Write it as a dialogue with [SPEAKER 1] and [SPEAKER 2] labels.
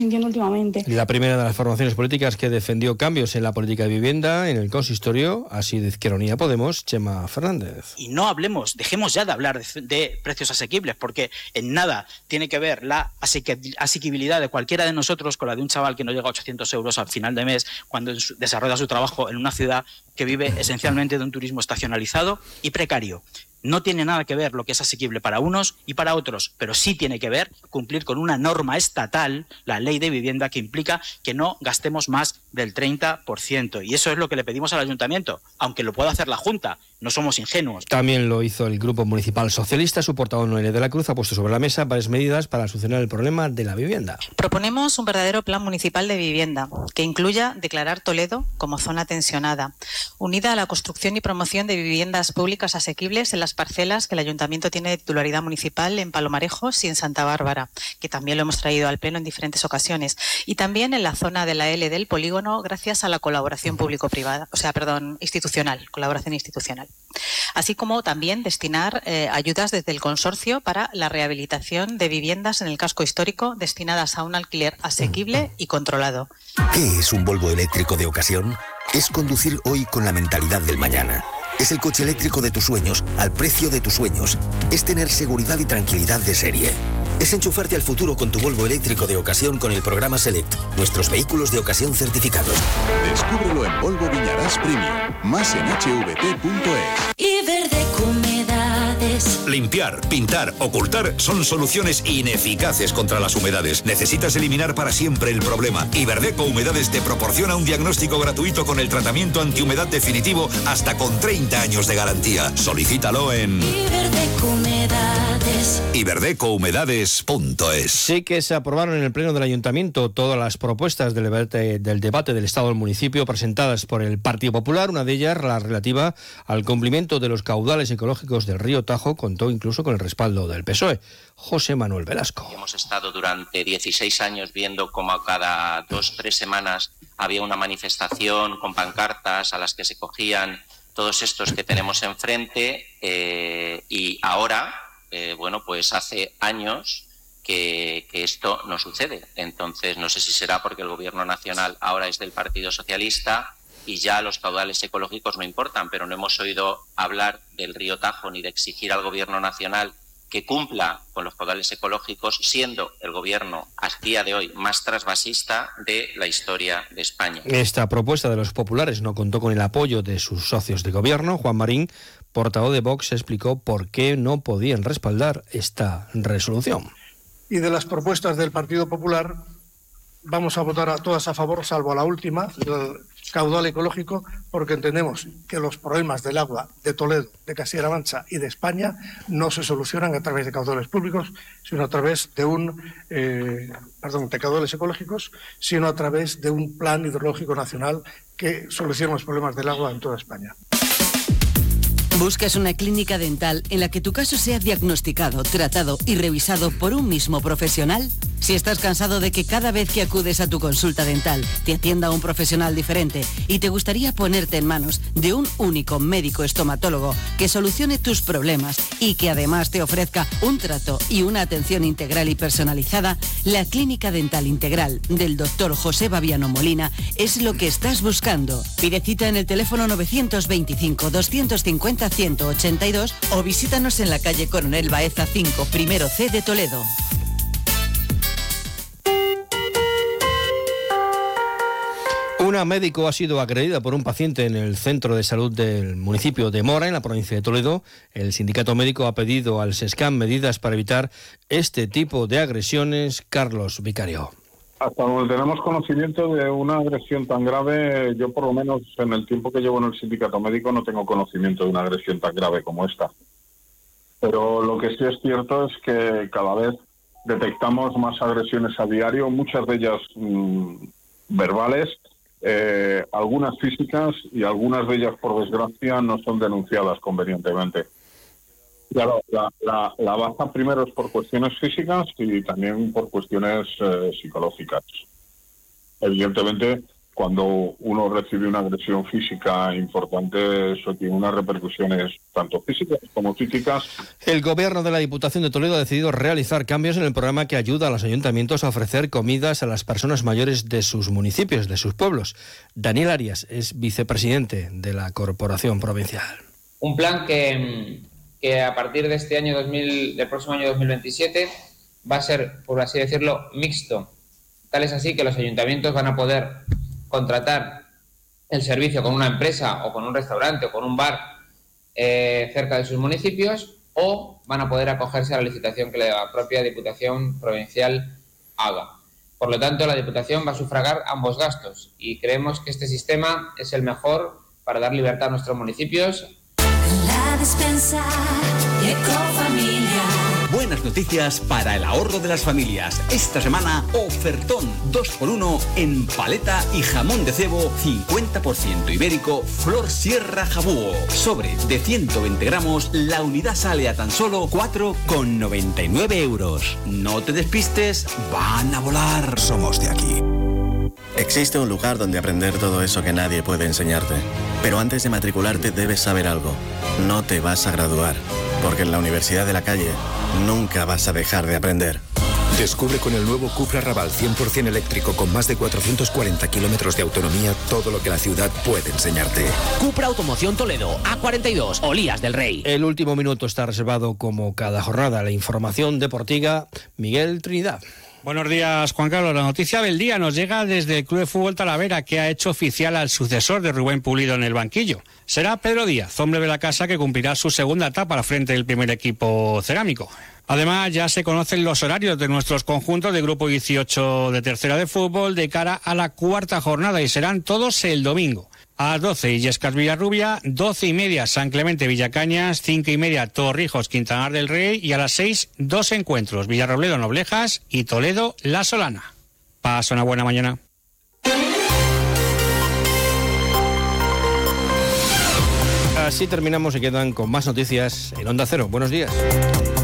[SPEAKER 1] sintiendo últimamente.
[SPEAKER 2] La primera de las formaciones políticas que defendió cambios en la política de vivienda en el consistorio, así de Izquierda Unida Podemos, Chema Fernández.
[SPEAKER 3] Y no hablemos, dejemos ya de hablar de precios asequibles, porque en nada tiene que ver la asequibilidad de cualquiera de nosotros con la de un chaval que no llega a 800 euros al final de mes cuando desarrolla su trabajo en una ciudad que vive esencialmente de un turismo estacionalizado y precario. No tiene nada que ver lo que es asequible para unos y para otros, pero sí tiene que ver cumplir con una norma estatal, la ley de vivienda, que implica que no gastemos más del 30%. Y eso es lo que le pedimos al ayuntamiento, aunque lo pueda hacer la Junta. No somos ingenuos.
[SPEAKER 2] También lo hizo el Grupo Municipal Socialista. Su portavoz Noelia de la Cruz ha puesto sobre la mesa varias medidas para solucionar el problema de la vivienda.
[SPEAKER 4] Proponemos un verdadero plan municipal de vivienda que incluya declarar Toledo como zona tensionada, unida a la construcción y promoción de viviendas públicas asequibles en las parcelas que el Ayuntamiento tiene de titularidad municipal en Palomarejos y en Santa Bárbara, que también lo hemos traído al Pleno en diferentes ocasiones, y también en la zona de la L del polígono gracias a la colaboración institucional, colaboración institucional. Así como también destinar ayudas desde el consorcio para la rehabilitación de viviendas en el casco histórico destinadas a un alquiler asequible y controlado.
[SPEAKER 5] ¿Qué es un Volvo eléctrico de ocasión? Es conducir hoy con la mentalidad del mañana. Es el coche eléctrico de tus sueños, al precio de tus sueños. Es tener seguridad y tranquilidad de serie. Es enchufarte al futuro con tu Volvo eléctrico de ocasión con el programa Select, nuestros vehículos de ocasión certificados.
[SPEAKER 6] Descúbrelo en Volvo Viñarás Premium, más en hvt.es.
[SPEAKER 7] Iberdeco Humedades.
[SPEAKER 8] Limpiar, pintar, ocultar son soluciones ineficaces contra las humedades. Necesitas eliminar para siempre el problema. Iberdeco Humedades te proporciona un diagnóstico gratuito con el tratamiento antihumedad definitivo hasta con 30 años de garantía. Solicítalo en
[SPEAKER 7] Iberdeco Humedades.
[SPEAKER 8] iberdecouhumedades.es.
[SPEAKER 2] Sí que se aprobaron en el Pleno del Ayuntamiento todas las propuestas del debate del Estado del municipio presentadas por el Partido Popular. Una de ellas, la relativa al cumplimiento de los caudales ecológicos del río Tajo, contó incluso con el respaldo del PSOE. José Manuel Velasco.
[SPEAKER 9] Hemos estado durante 16 años viendo cómo cada 2-3 semanas había una manifestación con pancartas a las que se cogían todos estos que tenemos enfrente y ahora, pues hace años que esto no sucede. Entonces no sé si será porque el Gobierno nacional ahora es del Partido Socialista y ya los caudales ecológicos no importan, pero no hemos oído hablar del río Tajo ni de exigir al Gobierno nacional que cumpla con los caudales ecológicos, siendo el Gobierno a día de hoy más trasvasista de la historia de España.
[SPEAKER 2] Esta propuesta de los populares no contó con el apoyo de sus socios de gobierno. Juan Marín, portavoz de Vox, explicó por qué no podían respaldar esta resolución.
[SPEAKER 10] Y de las propuestas del Partido Popular vamos a votar a todas a favor, salvo a la última, el caudal ecológico, porque entendemos que los problemas del agua de Toledo, de Castilla-La Mancha y de España no se solucionan a través de caudales públicos, sino a través de de caudales ecológicos, sino a través de un plan hidrológico nacional que solucione los problemas del agua en toda España.
[SPEAKER 11] ¿Buscas una clínica dental en la que tu caso sea diagnosticado, tratado y revisado por un mismo profesional? Si estás cansado de que cada vez que acudes a tu consulta dental te atienda un profesional diferente y te gustaría ponerte en manos de un único médico estomatólogo que solucione tus problemas y que además te ofrezca un trato y una atención integral y personalizada, la Clínica Dental Integral del Dr. José Babiano Molina es lo que estás buscando. Pide cita en el teléfono 925-250-182 o visítanos en la calle Coronel Baeza 5, primero C de Toledo.
[SPEAKER 2] Una médico ha sido agredida por un paciente en el centro de salud del municipio de Mora, en la provincia de Toledo. El sindicato médico ha pedido al SESCAM medidas para evitar este tipo de agresiones. Carlos Vicario.
[SPEAKER 12] Hasta donde tenemos conocimiento de una agresión tan grave, yo por lo menos en el tiempo que llevo en el sindicato médico no tengo conocimiento de una agresión tan grave como esta. Pero lo que sí es cierto es que cada vez detectamos más agresiones a diario, muchas de ellas verbales, algunas físicas y algunas de ellas, por desgracia, no son denunciadas convenientemente. Claro, la baja primero es por cuestiones físicas y también por cuestiones psicológicas. Evidentemente, Cuando uno recibe una agresión física importante, eso tiene unas repercusiones tanto físicas como psíquicas.
[SPEAKER 2] El Gobierno de la Diputación de Toledo ha decidido realizar cambios en el programa que ayuda a los ayuntamientos a ofrecer comidas a las personas mayores de sus municipios, de sus pueblos. Daniel Arias es vicepresidente de la Corporación Provincial.
[SPEAKER 1] Un plan que a partir de este año del próximo año 2027 va a ser, por así decirlo, mixto. Tal es así que los ayuntamientos van a poder contratar el servicio con una empresa o con un restaurante o con un bar cerca de sus municipios, o van a poder acogerse a la licitación que la propia Diputación Provincial haga. Por lo tanto, la Diputación va a sufragar ambos gastos y creemos que este sistema es el mejor para dar libertad a nuestros municipios.
[SPEAKER 7] La despensa Ecofamilia.
[SPEAKER 13] Buenas noticias para el ahorro de las familias. Esta semana, ofertón 2x1 en paleta y jamón de cebo 50% ibérico Flor Sierra Jabúo. Sobre de 120 gramos, la unidad sale a tan solo 4,99 euros. No te despistes, van a volar.
[SPEAKER 14] Somos de aquí. Existe un lugar donde aprender todo eso que nadie puede enseñarte. Pero antes de matricularte debes saber algo. No te vas a graduar, porque en la Universidad de la Calle nunca vas a dejar de aprender.
[SPEAKER 15] Descubre con el nuevo Cupra Raval 100% eléctrico con más de 440 kilómetros de autonomía todo lo que la ciudad puede enseñarte.
[SPEAKER 16] Cupra Automoción Toledo, A42, Olías del Rey.
[SPEAKER 2] El último minuto está reservado, como cada jornada, la información deportiva. Miguel Trinidad.
[SPEAKER 17] Buenos días, Juan Carlos. La noticia del día nos llega desde el Club de Fútbol Talavera, que ha hecho oficial al sucesor de Rubén Pulido en el banquillo. Será Pedro Díaz, hombre de la casa, que cumplirá su segunda etapa al frente del primer equipo cerámico. Además, ya se conocen los horarios de nuestros conjuntos de Grupo 18 de Tercera de Fútbol de cara a la cuarta jornada, y serán todos el domingo. A las 12, Illescas Villarrubia, 12:30, San Clemente Villacañas, 5:30, Torrijos Quintanar del Rey, y a las 6, 2 encuentros, Villarrobledo Noblejas y Toledo La Solana. Pasa una buena mañana.
[SPEAKER 2] Así terminamos y quedan con más noticias en Onda Cero. Buenos días.